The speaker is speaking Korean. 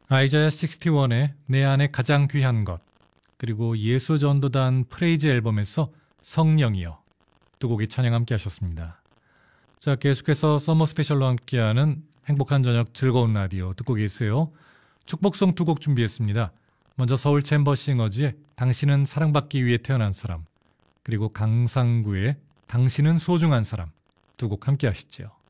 아이자야 61의 내 안에 가장 귀한 것, 그리고 예수전도단 프레이즈 앨범에서 성령이여 두 곡의 찬양 함께 하셨습니다. 자, 계속해서 서머 스페셜로 함께하는 행복한 저녁 즐거운 라디오 듣고 계세요. 축복송 두 곡 준비했습니다. 먼저 서울 챔버싱어즈의 당신은 사랑받기 위해 태어난 사람, 그리고 강상구의 당신은 소중한 사람 두 곡 함께 하시죠.